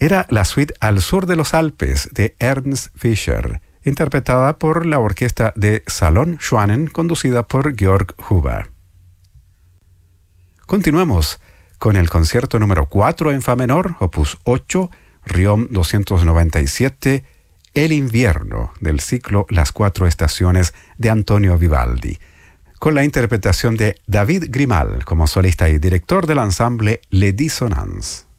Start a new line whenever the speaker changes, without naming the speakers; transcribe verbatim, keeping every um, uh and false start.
era la suite Al sur de los Alpes de Ernst Fischer, interpretada por la orquesta de Salon Schwanen, conducida por Georg Huber. Continuamos con el concierto número cuatro en fa menor, opus ocho, Riom doscientos noventa y siete, El invierno, del ciclo Las cuatro estaciones de Antonio Vivaldi, con la interpretación de David Grimal como solista y director del ensamble Les Dissonances.